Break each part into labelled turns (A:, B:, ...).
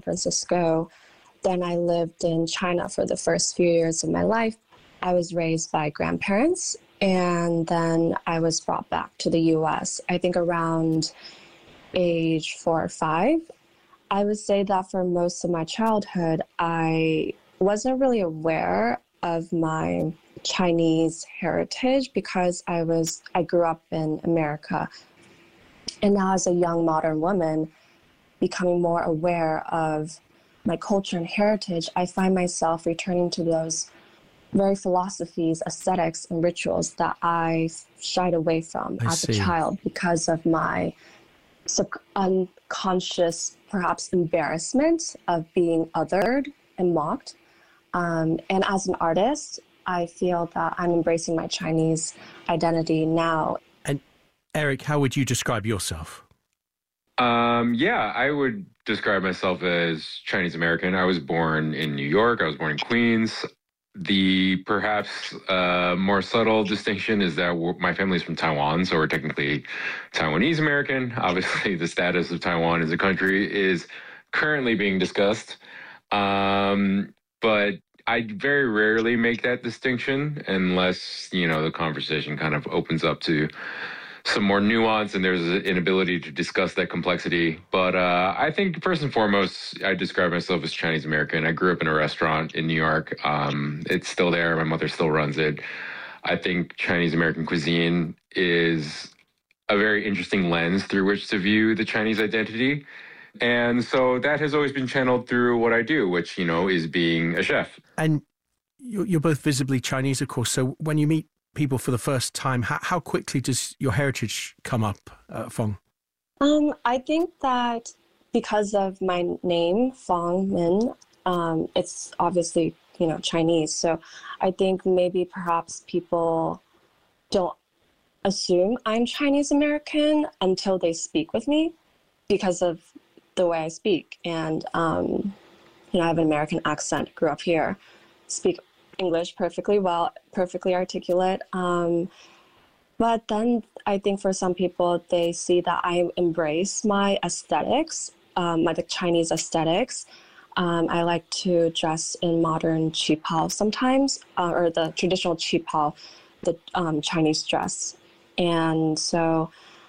A: Francisco. Then I lived in China for the first few years of my life. I was raised by grandparents, and then I was brought back to the US, I think around age 4 or 5. I would say that for most of my childhood, I wasn't really aware of my Chinese heritage because I grew up in America. And now as a young modern woman, becoming more aware of my culture and heritage, I find myself returning to those very philosophies, aesthetics, and rituals that I shied away from as a child because of my unconscious, perhaps, embarrassment of being othered and mocked. And as an artist, I feel that I'm embracing my Chinese identity now.
B: And Eric, how would you describe yourself?
C: Yeah, I would describe myself as Chinese American. I was born in New York. I was born in Queens. The perhaps more subtle distinction is that my family is from Taiwan, so we're technically Taiwanese American. Obviously, the status of Taiwan as a country is currently being discussed. But I very rarely make that distinction unless, the conversation kind of opens up to some more nuance and there's an ability to discuss that complexity. But I think first and foremost, I describe myself as Chinese American. I grew up in a restaurant in New York. It's still there. My mother still runs it. I think Chinese American cuisine is a very interesting lens through which to view the Chinese identity. And so that has always been channeled through what I do, which, is being a chef.
B: And you're both visibly Chinese, of course. So when you meet people for the first time, how quickly does your heritage come up, Fong?
A: I think that because of my name, Fong Min, it's obviously, Chinese. So I think maybe perhaps people don't assume I'm Chinese American until they speak with me because of the way I speak. And, I have an American accent, grew up here, speak English perfectly well, perfectly articulate. But then I think for some people, they see that I embrace my aesthetics, the Chinese aesthetics. I like to dress in modern qipao sometimes, or the traditional qipao, the Chinese dress. And so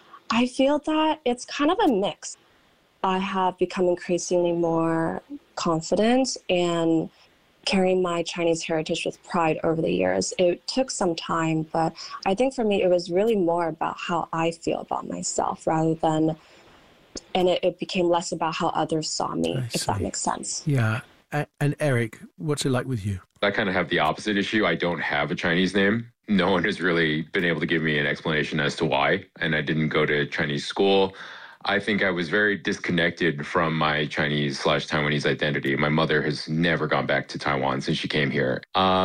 A: I feel that it's kind of a mix. I have become increasingly more confident and carrying my Chinese heritage with pride over the years. It took some time, but I think for me, it was really more about how I feel about myself rather than, and it became less about how others saw me, if that makes sense.
B: Yeah. And Eric, what's it like with you?
C: I kind of have the opposite issue. I don't have a Chinese name. No one has really been able to give me an explanation as to why, and I didn't go to Chinese school. I think I was very disconnected from my Chinese/Taiwanese identity. My mother has never gone back to Taiwan since she came here.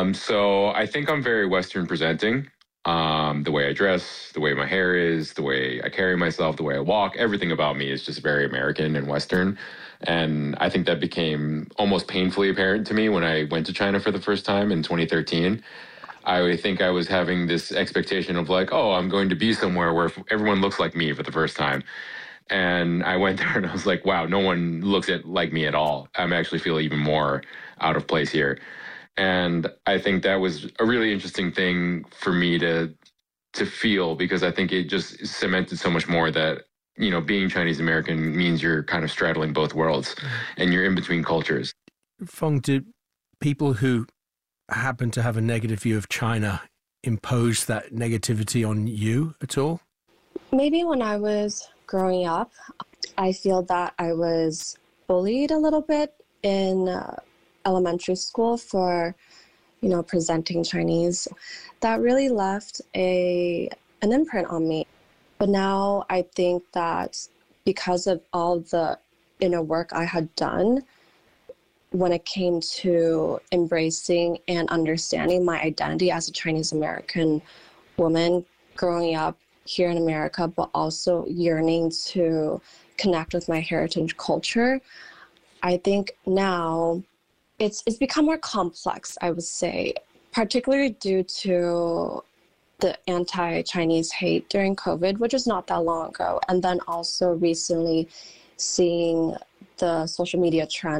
C: So I think I'm very Western presenting. The way I dress, the way my hair is, the way I carry myself, the way I walk, everything about me is just very American and Western. And I think that became almost painfully apparent to me when I went to China for the first time in 2013. I think I was having this expectation of like, oh, I'm going to be somewhere where everyone looks like me for the first time. And I went there and I was like, wow, no one looks like me at all. I actually feel even more out of place here. And I think that was a really interesting thing for me to feel, because I think it just cemented so much more that, being Chinese American means you're kind of straddling both worlds and you're in between cultures.
B: Fong, do people who happen to have a negative view of China impose that negativity on you at all?
A: Maybe when I was growing up, I feel that I was bullied a little bit in elementary school for, presenting Chinese. That really left an imprint on me. But now I think that because of all the inner work I had done, when it came to embracing and understanding my identity as a Chinese American woman growing up here in America, but also yearning to connect with my heritage culture, I think now it's become more complex, I would say, particularly due to the anti-Chinese hate during COVID, which is not that long ago. And then also recently seeing the social media trend